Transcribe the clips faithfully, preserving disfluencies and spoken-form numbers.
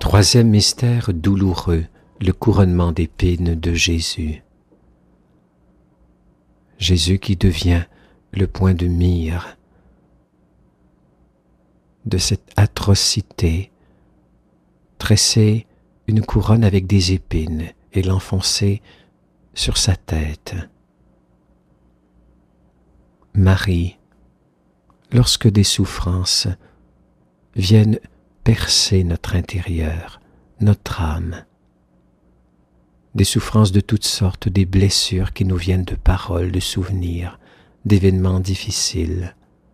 Troisième mystère douloureux, le couronnement d'épines de Jésus. Jésus qui devient le point de mire de cette atrocité, tresser une couronne avec des épines et l'enfoncer sur sa tête. Marie, lorsque des souffrances viennent percer notre intérieur, notre âme, des souffrances de toutes sortes, des blessures qui nous viennent de paroles, de souvenirs, d'événements difficiles,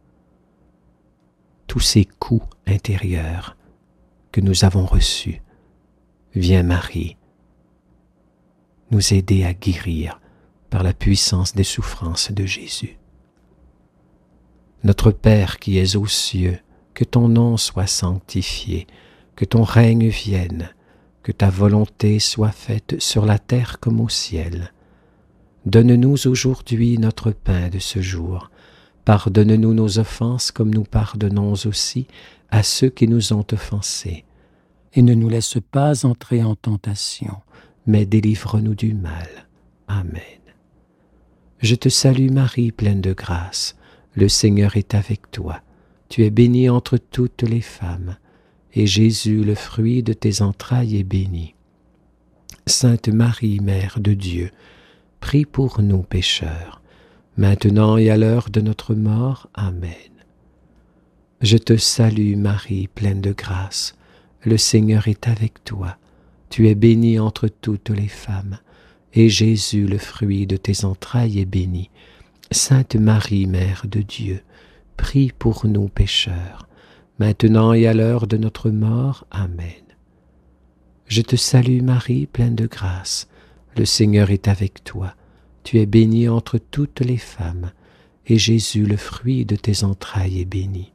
tous ces coups intérieurs que nous avons reçus, vient Marie nous aider à guérir par la puissance des souffrances de Jésus. Notre Père qui es aux cieux, que ton nom soit sanctifié, que ton règne vienne, que ta volonté soit faite sur la terre comme au ciel. Donne-nous aujourd'hui notre pain de ce jour. Pardonne-nous nos offenses comme nous pardonnons aussi à ceux qui nous ont offensés. Et ne nous laisse pas entrer en tentation, mais délivre-nous du mal. Amen. Je te salue Marie, pleine de grâce. Le Seigneur est avec toi. Tu es bénie entre toutes les femmes, et Jésus, le fruit de tes entrailles, est béni. Sainte Marie, Mère de Dieu, prie pour nous pécheurs, maintenant et à l'heure de notre mort. Amen. Je te salue Marie, pleine de grâce. Le Seigneur est avec toi. Tu es bénie entre toutes les femmes, et Jésus, le fruit de tes entrailles, est béni. Sainte Marie, Mère de Dieu, prie pour nous pécheurs, maintenant et à l'heure de notre mort. Amen. Je te salue Marie, pleine de grâce. Le Seigneur est avec toi. Tu es bénie entre toutes les femmes, et Jésus, le fruit de tes entrailles, est béni.